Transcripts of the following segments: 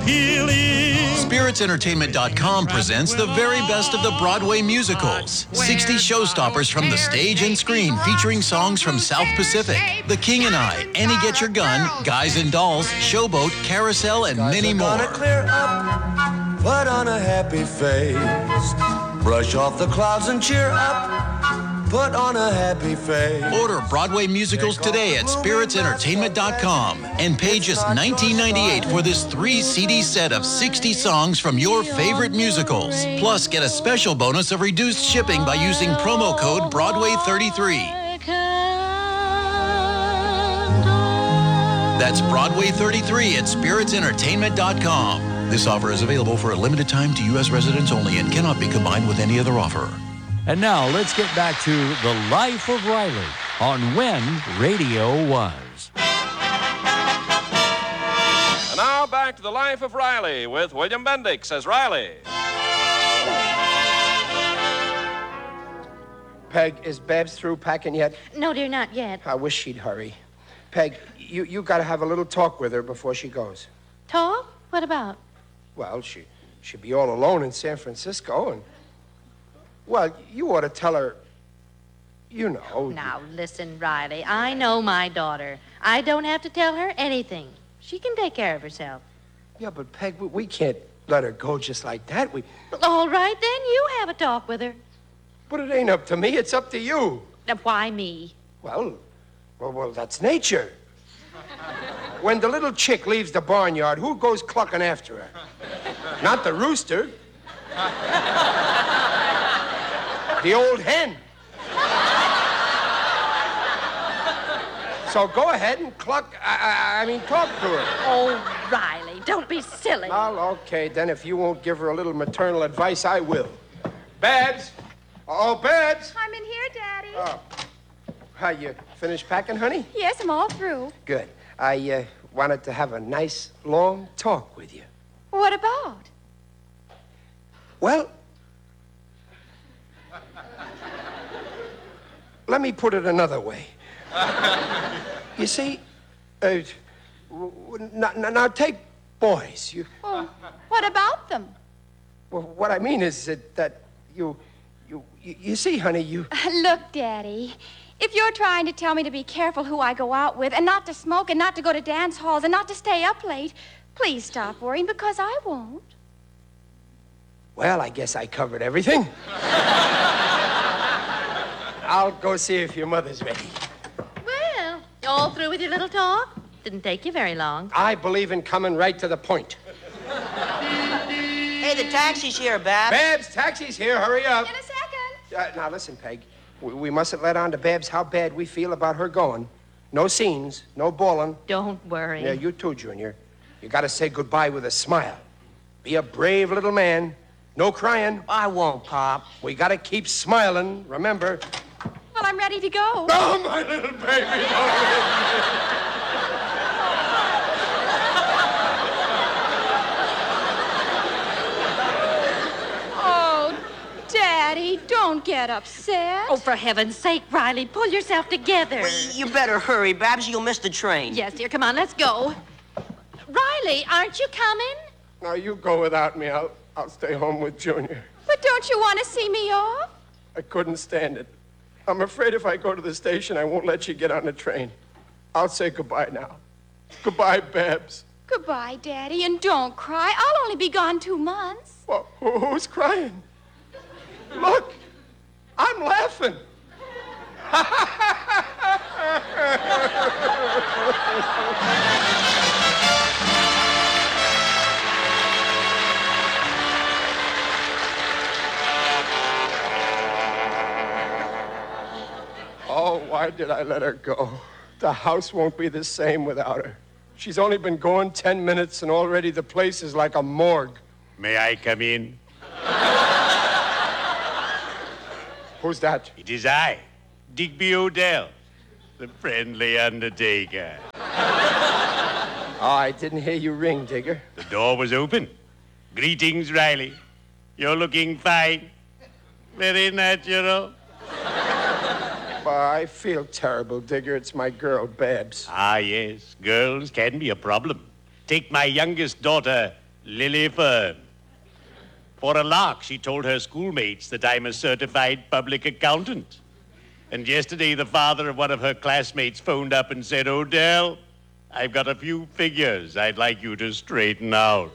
healing. SpiritsEntertainment.com presents the very best of the Broadway musicals. 60 showstoppers from the stage and screen featuring songs from South Pacific, The King and I, Annie Get Your Gun, Guys and Dolls, Showboat, Carousel, and many more. Clear up, put on a happy face. Brush off the clouds and cheer up. Put on a happy face. Order Broadway musicals today at SpiritsEntertainment.com and pay just $19.98 for this 3-CD set of 60 songs from your favorite musicals. Plus, get a special bonus of reduced shipping by using promo code Broadway33. That's Broadway33 at SpiritsEntertainment.com. This offer is available for a limited time to U.S. residents only and cannot be combined with any other offer. And now let's get back to The Life of Riley on When Radio Was. And now back to The Life of Riley with William Bendix as Riley. Peg, is Babs through packing yet? No, dear, not yet. I wish she'd hurry. Peg, you got to have a little talk with her before she goes. Talk? What about? Well, she'll be all alone in San Francisco, and... Well, you ought to tell her, you know. Now, listen, Riley, I know my daughter. I don't have to tell her anything. She can take care of herself. Yeah, but Peg, we can't let her go just like that. All right, then, you have a talk with her. But it ain't up to me, it's up to you. Now, why me? Well, that's nature. When the little chick leaves the barnyard, who goes clucking after her? Not the rooster. The old hen. So go ahead and cluck, talk to her. Oh, Riley, don't be silly. Well, okay, then if you won't give her a little maternal advice, I will. Babs? Oh, Babs? I'm in here, Daddy. Oh. How, you finished packing, honey? Yes, I'm all through. Good. I wanted to have a nice, long talk with you. What about? Well... Let me put it another way. You see, now take boys. Oh, what about them? Well, what I mean is that you see, honey, you... Look, Daddy, if you're trying to tell me to be careful who I go out with and not to smoke and not to go to dance halls and not to stay up late, please stop worrying because I won't. Well, I guess I covered everything. I'll go see if your mother's ready. Well, all through with your little talk? Didn't take you very long. I believe in coming right to the point. Hey, the taxi's here, Babs. Babs, taxi's here. Hurry up. In a second. Now, listen, Peg. We mustn't let on to Babs how bad we feel about her going. No scenes, no bawling. Don't worry. Yeah, you too, Junior. You got to say goodbye with a smile. Be a brave little man. No crying. I won't, Pop. We got to keep smiling, remember. Well, I'm ready to go. Oh, my little baby. Oh, Daddy, don't get upset. Oh, for heaven's sake, Riley, pull yourself together. You better hurry, Babs. You'll miss the train. Yes, dear, come on, let's go. Riley, aren't you coming? Now, you go without me. I'll stay home with Junior. But don't you want to see me off? I couldn't stand it. I'm afraid if I go to the station, I won't let you get on the train. I'll say goodbye now. Goodbye, Babs. Goodbye, Daddy, and don't cry. I'll only be gone 2 months. Well, who's crying? Look, I'm laughing. Oh, why did I let her go? The house won't be the same without her. She's only been gone 10 minutes, and already the place is like a morgue. May I come in? Who's that? It is I, Digby Odell, the friendly undertaker. Oh, I didn't hear you ring, Digger. The door was open. Greetings, Riley. You're looking fine. Very natural. I feel terrible, Digger. It's my girl, Babs. Ah, yes. Girls can be a problem. Take my youngest daughter, Lily Fern. For a lark, she told her schoolmates that I'm a certified public accountant. And yesterday, the father of one of her classmates phoned up and said, Odell, I've got a few figures I'd like you to straighten out.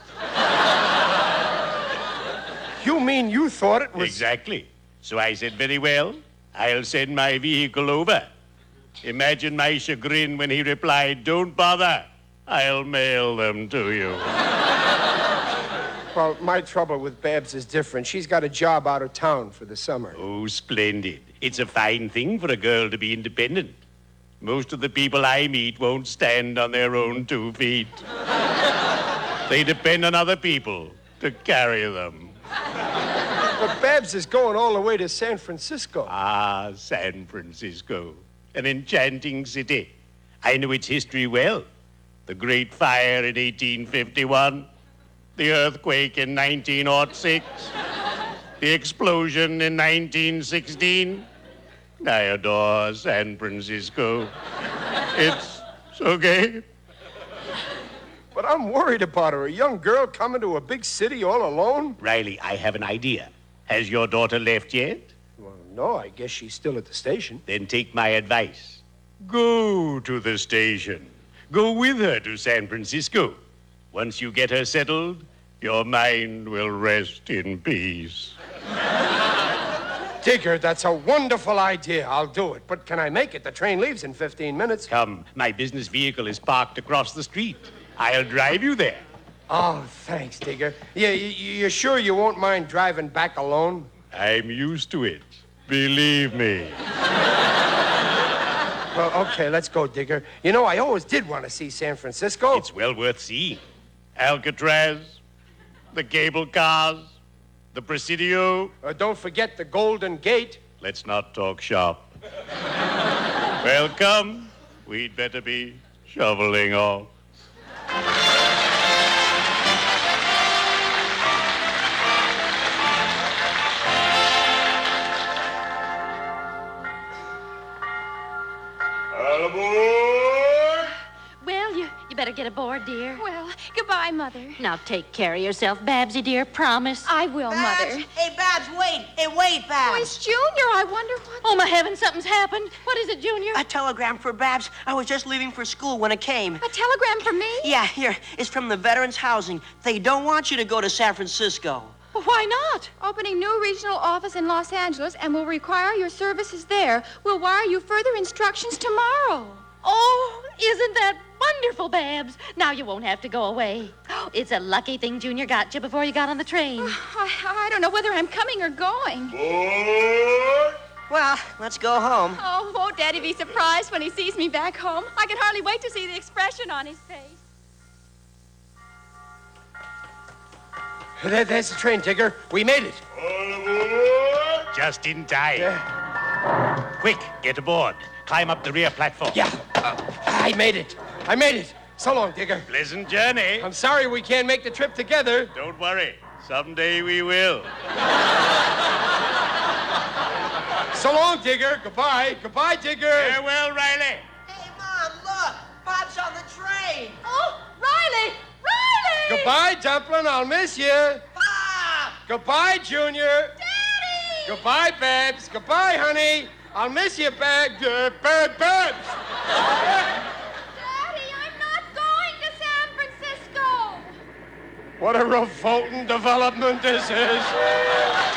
You mean you thought it was... Exactly. So I said, very well, I'll send my vehicle over. Imagine my chagrin when he replied, don't bother. I'll mail them to you. Well, my trouble with Babs is different. She's got a job out of town for the summer. Oh, splendid. It's a fine thing for a girl to be independent. Most of the people I meet won't stand on their own 2 feet. They depend on other people to carry them. But Babs is going all the way to San Francisco. Ah, San Francisco. An enchanting city. I know its history well. The Great Fire in 1851. The earthquake in 1906. The explosion in 1916. I adore San Francisco. It's okay. But I'm worried about her. A young girl coming to a big city all alone? Riley, I have an idea. Has your daughter left yet? Well, no, I guess she's still at the station. Then take my advice. Go to the station. Go with her to San Francisco. Once you get her settled, your mind will rest in peace. Digger, that's a wonderful idea. I'll do it. But can I make it? The train leaves in 15 minutes. Come, my business vehicle is parked across the street. I'll drive you there. Oh, thanks, Digger. Yeah, you sure you won't mind driving back alone? I'm used to it. Believe me. Well, okay, let's go, Digger. You know, I always did want to see San Francisco. It's well worth seeing. Alcatraz, the cable cars, the Presidio. Don't forget the Golden Gate. Let's not talk shop. Well, come. We'd better be shoveling off. Aboard! Well, you better get aboard, dear. Well, goodbye, Mother. Now take care of yourself, Babsy, dear. Promise. I will, Babs! Mother. Hey, Babs, wait! Hey, wait, Babs! Oh, it's Junior. I wonder what... Oh, my heavens, something's happened. What is it, Junior? A telegram for Babs. I was just leaving for school when it came. A telegram for me? Yeah, here. It's from the Veterans Housing. They don't want you to go to San Francisco. Well, why not? Opening new regional office in Los Angeles and will require your services there. We'll wire you further instructions tomorrow. Oh, isn't that wonderful, Babs? Now you won't have to go away. It's a lucky thing Junior got you before you got on the train. I don't know whether I'm coming or going. Well, let's go home. Oh, won't Daddy be surprised when he sees me back home? I can hardly wait to see the expression on his face. There's the train, Digger. We made it. Just in time. Quick, get aboard. Climb up the rear platform. Yeah, I made it. I made it. So long, Digger. Pleasant journey. I'm sorry we can't make the trip together. Don't worry. Someday we will. So long, Digger. Goodbye. Goodbye, Digger. Farewell, Riley. Hey, Mom, look! Bob's on the train! Oh, Riley! Riley! Goodbye, Dumplin'. I'll miss you. Bob! Goodbye, Junior. Daddy! Goodbye, Babs. Goodbye, honey. I'll miss you, Babs. Babs. Daddy, I'm not going to San Francisco. What a revolting development this is.